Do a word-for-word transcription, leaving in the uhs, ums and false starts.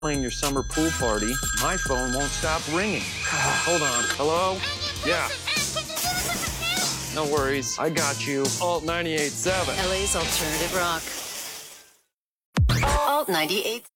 playing your summer pool party, my phone won't stop ringing. Hold on. Hello? Yeah. No worries. I got you. Alt ninety-eight point seven. L A's alternative rock. Alt ninety-eight.